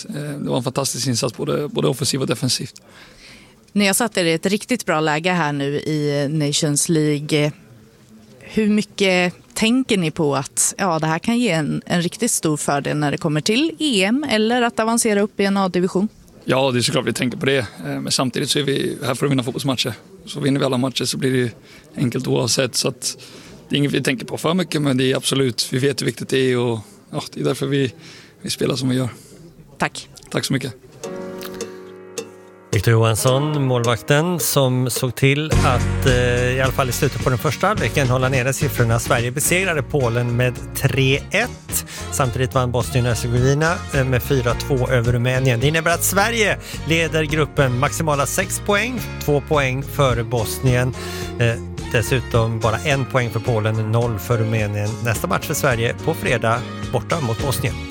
sagt, det var en fantastisk insats både offensivt och defensivt. Ni har satt er i ett riktigt bra läge här nu i Nations League. Hur mycket tänker ni på att det här kan ge en riktigt stor fördel när det kommer till EM eller att avancera upp i en A-division? Ja, det är såklart vi tänker på det. Men samtidigt så är vi här för att vinna fotbollsmatcher. Så vinner vi alla matcher så blir det enkelt oavsett. Så att det är inget vi tänker på för mycket, men det är absolut, vi vet hur viktigt det är och det är därför vi spelar som vi gör. Tack. Tack så mycket. Victor Johansson, målvakten, som såg till att i alla fall i slutet på den första halvleken hålla nere siffrorna. Sverige besegrade Polen med 3-1. Samtidigt vann Bosnien-Hercegovina med 4-2 över Rumänien. Det innebär att Sverige leder gruppen maximala 6 poäng, 2 poäng före Bosnien. Dessutom bara 1 poäng för Polen, 0 för Rumänien. Nästa match för Sverige på fredag borta mot Bosnien.